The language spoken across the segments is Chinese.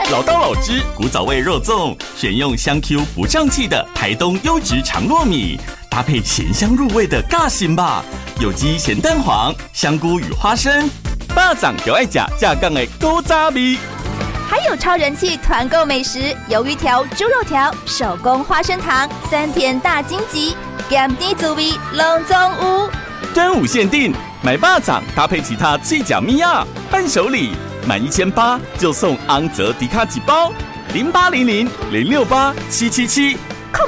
老道老汁古早味肉粽，选用香 Q 不胀气的台东优质长糯米，搭配咸香入味的尬心吧，有机咸蛋黄、香菇与花生，巴掌就爱吃架杠的古早味。 还有超人气团购美食，鱿鱼条、猪肉条、手工花生糖，3天大惊喜，咸甜滋味拢总有。 端午限定，买巴掌搭配其他脆甲米亚伴手礼，满1800就送昂泽迪卡几包，0800-068-777， 空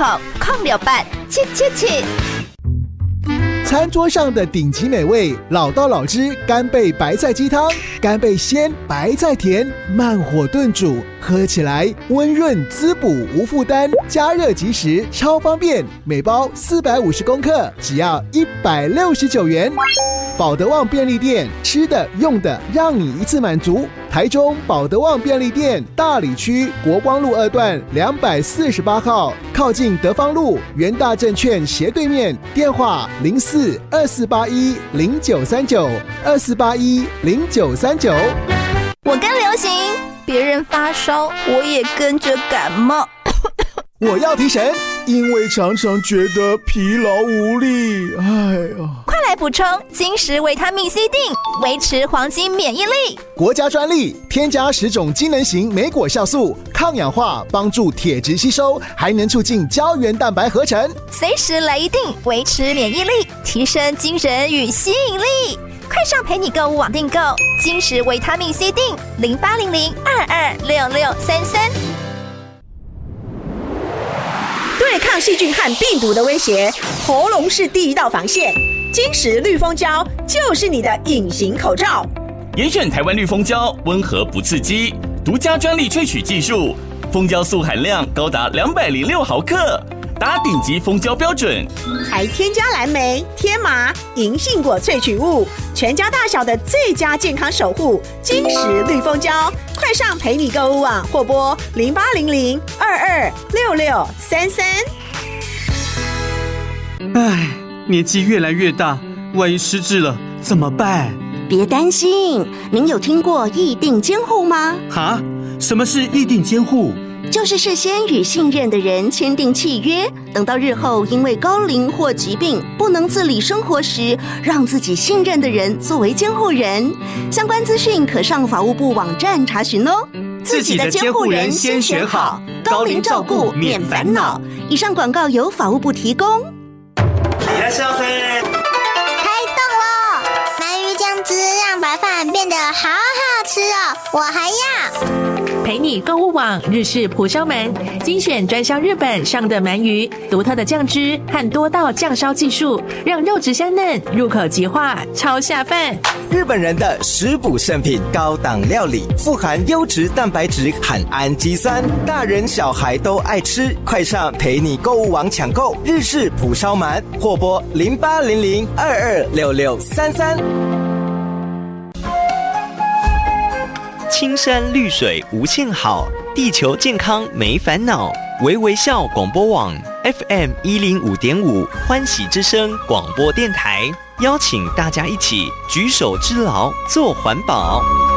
680777。 餐桌上的顶级美味，老道老汁干贝白菜鸡汤，干贝鲜，白菜甜，慢火炖煮，喝起来温润滋补，无负担，加热即食，超方便。每包450公克，只要169元。保德旺便利店，吃的用的让你一次满足。台中保德旺便利店大里区国光路2段248号，靠近德芳路元大证券斜对面，电话04-2481-0939，2481-0939。 我跟流行，别人发烧，我也跟着感冒。 我要提神，因为常常觉得疲劳无力。 快来补充金石维他命 C 锭，维持黄金免疫力。 国家专利，添加10种机能型莓果酵素，抗氧化，帮助铁质吸收，还能促进胶原蛋白合成。 随时来一锭，维持免疫力，提升精神与吸引力。快上陪你购物网订购金石维他命 C 锭，0800-226633。 对抗细菌和病毒的威胁，喉咙是第一道防线。金石绿蜂胶就是你的隐形口罩。 严选台湾绿蜂胶，温和不刺激，独家专利萃取技术，蜂胶素含量高达206毫克，达顶级蜂胶标准， 还添加蓝莓、天麻、银杏果萃取物，全家大小的最佳健康守护。金石绿蜂胶，快上陪你购物网或拨0800-226633。 年纪越来越大，万一失智了怎么办？ 别担心，您有听过议定监护吗？ 哈？什么是议定监护？ 就是事先与信任的人签订契约，等到日后因为高龄或疾病不能自理生活时，让自己信任的人作为监护人。相关资讯可上法务部网站查询哦。 自己的监护人先选好，高龄照顾免烦恼。 以上广告由法务部提供。 开动了！鳗鱼酱汁让白饭变得好好吃哦，我还要。 陪你购物网日式蒲烧鳗，精选专销日本上的鳗鱼，独特的酱汁和多道酱烧技术，让肉质香嫩，入口即化，超下饭。 日本人的食补圣品，高档料理，富含优质蛋白质和氨基酸，大人小孩都爱吃。快上陪你购物网抢购日式蒲烧鳗，或拨0800-226633。 青山绿水无限好，地球健康没烦恼。微微笑广播网 FM105.5 欢喜之声广播电台，邀请大家一起举手之劳，做环保。